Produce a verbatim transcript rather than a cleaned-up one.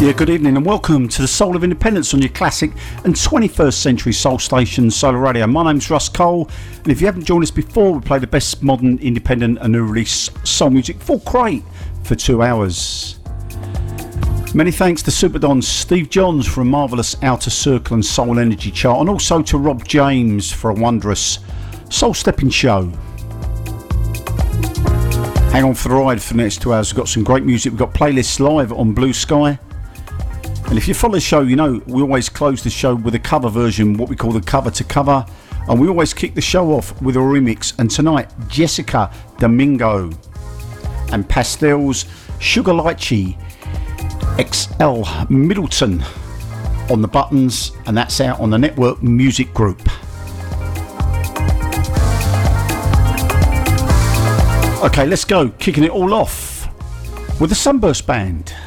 Yeah, good evening and welcome to the Soul of Independence on your classic and twenty-first century soul station, Solar Radio. My name's Russ Cole, and if you haven't joined us before, we play the best modern, independent and new release soul music full crate for two hours. Many thanks to Super Don Steve Johns for a marvellous Outer Circle and Soul Energy chart, and also to Rob James for a wondrous soul stepping show. Hang on for the ride for the next two hours. We've got some great music. We've got playlists live on Blue Sky. And if you follow the show, you know we always close the show with a cover version, what we call the cover to cover. And we always kick the show off with a remix. And tonight, Jessica Domingo and Pastels Sugar Lychee X L Middleton on the buttons. And that's out on the Network Music Group. Okay, let's go. Kicking it all off with the Sunburst Band.